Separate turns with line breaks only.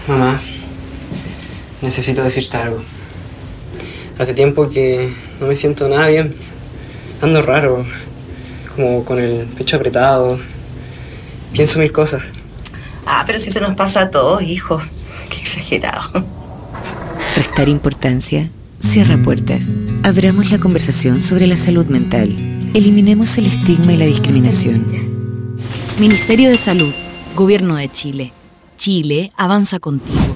Mamá, necesito decirte algo. Hace tiempo que no me siento nada bien. Ando raro, como con el pecho apretado. Pienso mil cosas.
Pero si eso nos pasa a todos, hijo. Qué exagerado.
Restar importancia cierra puertas. Abramos la conversación sobre la salud mental. Eliminemos el estigma y la discriminación.
Ministerio de Salud, Gobierno de Chile. Chile avanza contigo.